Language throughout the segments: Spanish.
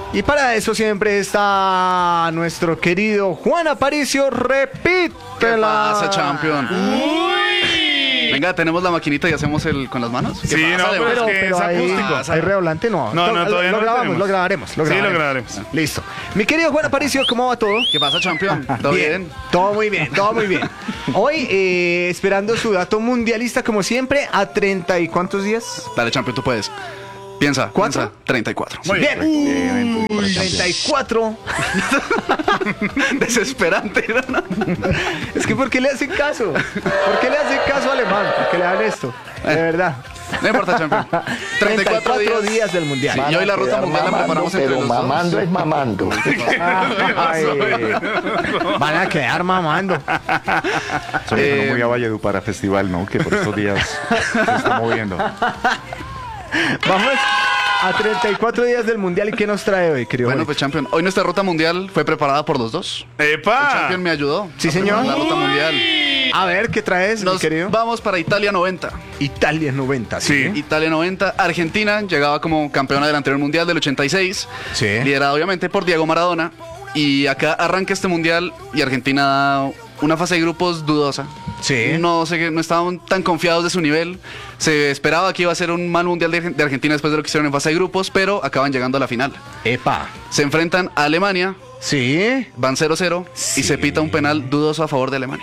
Y para eso siempre está nuestro querido Juan Aparicio. Repítela. ¿Qué pasa, champion? ¡Uy! Venga, tenemos la maquinita y hacemos el con las manos. ¿Qué Sí, pasa, no, de pero verdad? es que es acústico. ¿Hay redoblante? No, No, todavía lo no grabamos, tenemos. lo grabaremos. Sí, lo grabaremos. Listo. Mi querido Juan Aparicio, ¿cómo va todo? ¿Qué pasa, champion? ¿Todo bien? Todo muy bien, todo muy bien. Hoy, esperando su dato mundialista, como siempre, a 30 y ¿cuántos días? Dale, champion, tú puedes. Piensa, ¿Cuánto? piensa. 34. Muy Bien. 34. Desesperante, ¿no? Es que ¿por qué le hacen caso? ¿Por qué le hacen caso a Alemán? ¿Por qué le dan esto? De verdad. No importa, champion. 34 días del mundial. Sí, y hoy la ruta mundial la preparamos entre pero los dos. mamando es mamando. Ay, van a quedar mamando. Sobre todo muy a Valledupar Festival, ¿no? Que por estos días se está moviendo. Vamos a 34 días del mundial. ¿Y qué nos trae hoy, querido? Bueno, Jorge? pues, champion, hoy nuestra ruta mundial fue preparada por los dos. El ¡Epa! champion me ayudó. Sí, a señor. preparar La ruta mundial. A ver, ¿qué traes, mi Nos querido? vamos para Italia 90. Italia 90. Sí. Italia 90. Argentina llegaba como campeona del anterior mundial del 86. Sí. Liderada obviamente por Diego Maradona. Y acá arranca este mundial y Argentina da una fase de grupos dudosa. Sí. No sé, no estaban tan confiados de su nivel. Se esperaba que iba a ser un mal mundial de Argentina después de lo que hicieron en fase de grupos, pero acaban llegando a la final. Epa. Se enfrentan a Alemania, Sí. van 0-0 Sí. y se pita un penal dudoso a favor de Alemania.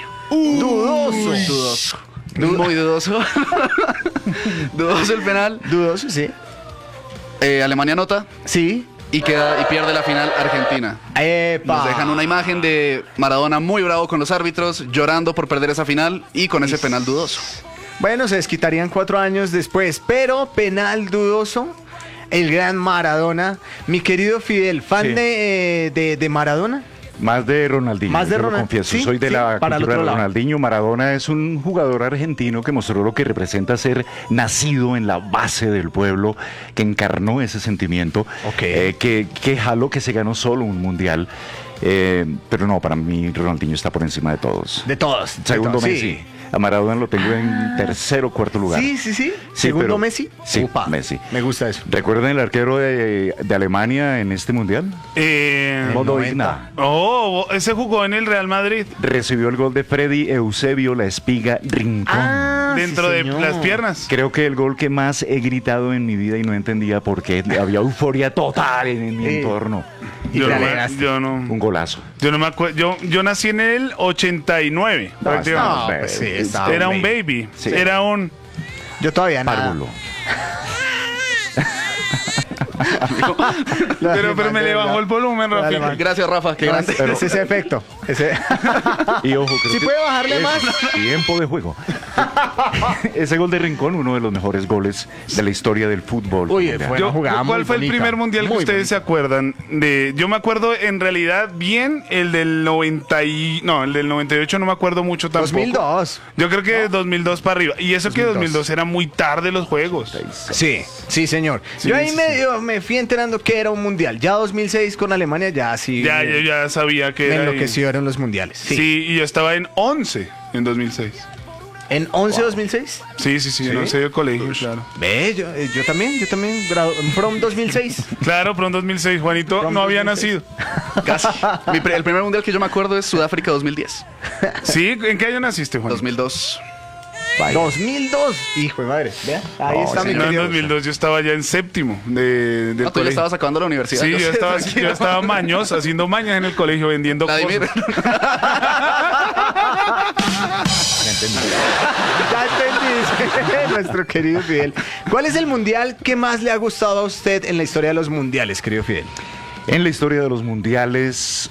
Dudoso. Muy dudoso. Dudoso el penal. Dudoso, sí. Alemania anota Sí. y pierde la final Argentina. Epa. Nos dejan una imagen de Maradona muy bravo con los árbitros, llorando por perder esa final y con ese penal dudoso. Bueno, se desquitarían 4 años después, pero penal dudoso. El gran Maradona. Mi querido Fidel, ¿fan Sí. de Maradona? Más de Ronaldinho. Más de yo lo Ronald- confieso, sí, soy de sí, la para el cultura otro de lado. Ronaldinho. Maradona es un jugador argentino que mostró lo que representa ser nacido en la base del pueblo, que encarnó ese sentimiento, Ok. que jaló que se ganó solo un mundial. Pero no, para mí Ronaldinho está por encima de todos. De todos. de Segundo todos, Messi. sí. A Maradona lo tengo en tercer o cuarto lugar. Sí. Sí, Segundo pero- Messi. sí, Upa, Messi. Me gusta eso. ¿Recuerdan el arquero de Alemania en este mundial? Modo 90. Igna. Ese jugó en el Real Madrid. Recibió el gol de Freddy Eusebio La Espiga Rincón. Dentro de señor. las piernas. Creo que el gol que más he gritado en mi vida y no entendía por qué. Había euforia total en mi entorno. Y Yo te no, alegraste. Un golazo. yo no me acuerdo. Yo nací en el 89. No, prácticamente. No, pues sí, estaba Era un baby. Sí. Era un. Yo todavía nada. Párvulo. Pero me le bajó el volumen, Dale, Rafi. man. Gracias, Rafa. Qué grande. Es ese efecto. Y ojo, creo Si que puede bajarle es más. tiempo de juego. Ese gol de Rincón, uno de los mejores goles de la historia del fútbol. Uy, colombiano. Bueno, jugada muy ¿Cuál fue el bonita, primer mundial que muy ustedes bonita. se acuerdan? Yo me acuerdo en realidad bien el del 98 no me acuerdo mucho tampoco. 2002. Yo creo que 2002 para arriba. Y eso que 2002 era muy tarde los juegos. Sí, señor. Yo ahí me fui enterando que era un mundial. Ya 2006 con Alemania, ya sí. Yo ya sabía que Me era ahí. enloquecieron los mundiales. Sí. Sí, y yo estaba en 11 en 2006. ¿En 11 2006? Sí, en 11 de colegio, claro. Ve, yo también, from 2006. Claro, pero en 2006, Juanito From no había 2006. nacido. Casi. El primer mundial que yo me acuerdo es Sudáfrica 2010. ¿Sí? ¿En qué año naciste, Juanito? 2002. 2002. Hijo de madre. Vea, ahí está mi No, en querido. 2002 yo estaba ya en séptimo del No, tú ya colegio. estabas acabando la universidad. Sí, yo sé, yo tranquilo. estaba mañoso, haciendo mañas en el colegio, vendiendo Vladimir. cosas. Ya entendí. Nuestro querido Fidel. ¿Cuál es el mundial que más le ha gustado a usted en la historia de los mundiales, querido Fidel? En la historia de los mundiales,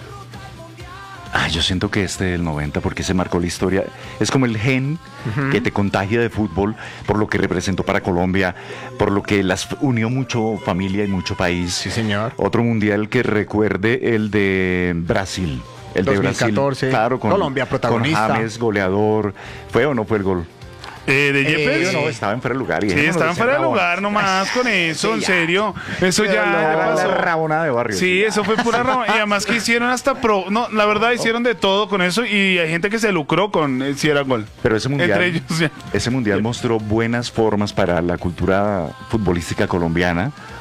yo siento que este del 90, porque se marcó la historia, es como el gen que te contagia de fútbol, por lo que representó para Colombia, por lo que las unió mucho familia y mucho país. Sí, señor. Otro mundial que recuerde, el de Brasil. El 2014, de Brasil, claro, Colombia protagonista. Con James, goleador. ¿Fue o no fue el gol? ¿De Yepes? No, estaba en fuera de lugar. y Sí, dejémonos estaban de fuera de ser lugar nomás con eso, en serio. Eso ya la pasó. rabonada de barrio. Sí, eso fue pura rama. Y además que hicieron hasta pro. No, la verdad hicieron de todo con eso y hay gente que se lucró con si era gol. Pero ese mundial, Entre ellos, ya. ese mundial mostró buenas formas para la cultura futbolística colombiana.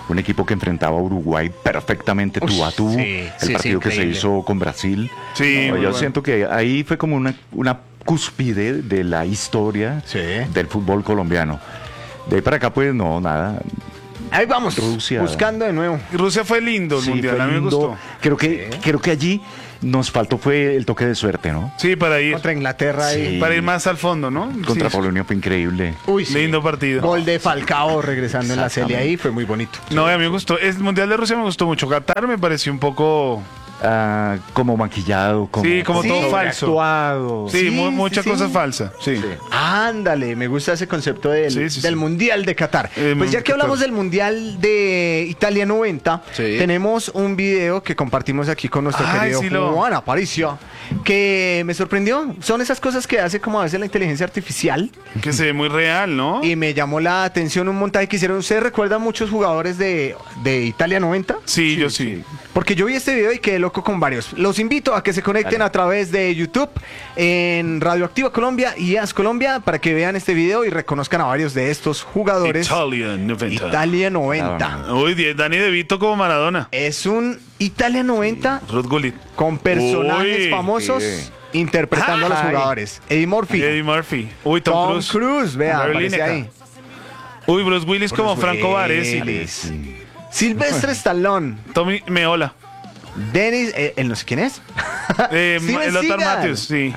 un equipo que enfrentaba a Uruguay perfectamente tú a tú. Sí, El sí, partido que se increíble. hizo con Brasil. Sí, No, muy yo bueno. siento que ahí fue como una cúspide de la historia Sí. del fútbol colombiano. De ahí para acá, pues no, nada. Ahí vamos, Rusia. buscando de nuevo. Rusia fue lindo el Sí, mundial, fue a mí me lindo. gustó. Creo que allí nos faltó fue el toque de suerte, ¿no? Sí, para ir, Contra Inglaterra y... Sí. para ir más al fondo, ¿no? Contra Sí. Polonia fue increíble. Uy, sí. Lindo partido. Gol de Falcao regresando en la serie Exactamente. ahí, fue muy bonito. No, a mí me gustó. El mundial de Rusia me gustó mucho. Qatar me pareció un poco. Como maquillado, como, Sí, como todo falso. sobreactuado. Sí, Sí, mucha sí, cosa sí. falsa. Sí. Ándale, me gusta ese concepto del, Sí, sí, del sí. Mundial de Qatar. Pues ya que Qatar. hablamos del Mundial de Italia 90, Sí. tenemos un video que compartimos aquí con nuestro Ay, querido sí lo- Juan Aparicio, que me sorprendió. Son esas cosas que hace como a veces la inteligencia artificial Que se ve muy real, ¿no? y me llamó la atención un montaje que hicieron. ¿Ustedes recuerdan muchos jugadores de Italia 90? Sí, yo sí. Porque yo vi este video y quedé loco con varios. Los invito a que se conecten Dale. a través de YouTube en Radioactiva Colombia y AS Colombia para que vean este video y reconozcan a varios de estos jugadores. Italia 90. Italia 90. Maradona. Uy, Dani De Vito como Maradona. Es un Italia 90 Ruth Gullit. con personajes Uy, famosos sí. interpretando a los Ay. jugadores. Eddie Murphy, Eddie Murphy. Uy, Tom, Cruise. vea, Gary aparece Lineker. ahí. Uy, Bruce Willis como Bruce Franco Varese. Willis. Sí. Silvestre Stallone, Tommy Meola. Dennis, él no sé quién es. Steven Lothar Seagal. Matthews, sí.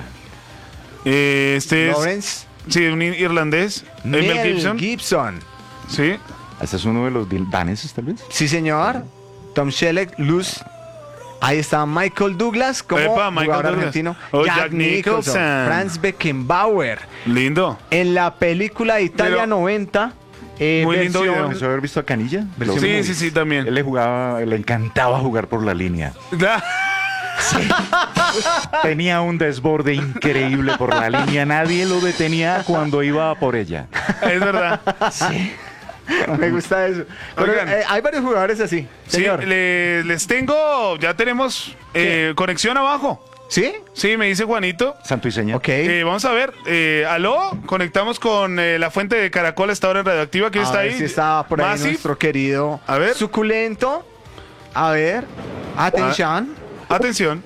Este es. Lawrence, Sí, un irlandés. Mel Gibson. Gibson. Sí. Este es uno de los daneses, tal vez. Sí, señor. Tom Selleck, Luz. Ahí está Michael Douglas como Epa, Michael jugador Douglas. argentino. Oh, Jack Nicholson. Franz Beckenbauer. Lindo. En la película Italia Pero- 90. Muy lindo video. ¿Comenzó a haber visto a Canilla? Versión Sí, muy- sí, sí, también. Él le jugaba, le encantaba jugar por la línea. Tenía un desborde increíble por la línea. Nadie lo detenía cuando iba por ella. Es verdad. Me gusta eso. Pero, Oigan. hay varios jugadores así. Sí, Señor. les tengo, ya tenemos conexión abajo. ¿Sí? Sí, me dice Juanito. Santo y seña. Ok. Vamos a ver, aló, conectamos con la fuente de Caracol, esta hora en Radioactiva, ¿quién A está ver ahí? si está por ahí Masi. nuestro querido A ver. suculento. A ver. Atención. Atención.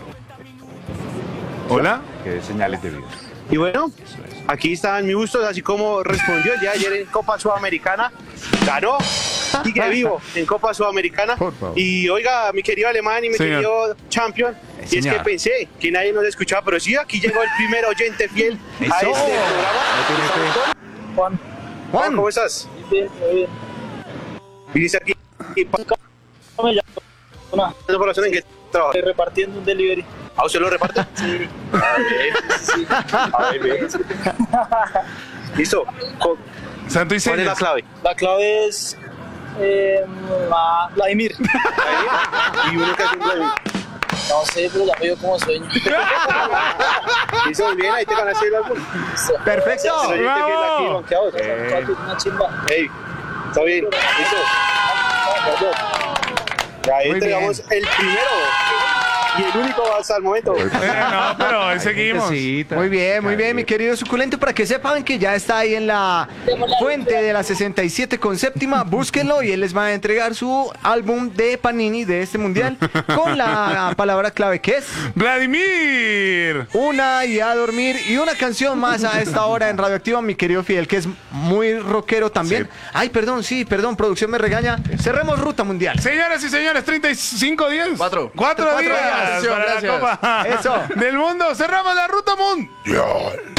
Hola. Qué señales de vida. Y bueno, aquí están mis gustos, así como respondió el día de ayer en Copa Sudamericana. Ganó, sigue vivo en Copa Sudamericana. Por favor. Y oiga, mi querido alemán y mi Señor. querido champion, y es que Señor. pensé que nadie nos escuchaba, pero sí, aquí llegó el primer oyente fiel a Eso. este programa. Juan, Juan. ¿cómo estás? Bien, muy bien. Viniste aquí y ¿Cómo me llamo? Una, ¿qué operación en qué trabajas? estoy repartiendo un delivery. ¿A usted lo reparte? Sí. A ver, bien. Listo. Santo y ¿Cuál es la señas. clave? La clave es Vladimir. Y uno que hace un clave. No sé, pero ya me dio como sueño. Listo, muy bien, ahí te ganaste el álbum. Perfecto. El oyente fiel aquí, ¡Bravo! banqueados. Una chimba. Hey, está bien, listo. Ya ahí Muy entregamos el primero y el único hasta el momento. No, pero ahí seguimos. Muy bien, mi querido suculento, para que sepan que ya está ahí en la fuente de la 67 con séptima, búsquenlo y él les va a entregar su álbum de Panini de este mundial con la palabra clave que es Vladimir. una y a dormir y una canción más a esta hora en Radioactiva, mi querido Fidel, que es muy rockero también. Ay, perdón, producción me regaña. Cerremos ruta mundial. Señoras y señores, 35 días. Cuatro. Cuatro días días. para Gracias. la Copa Eso. del Mundo. Cerramos la ruta mundial.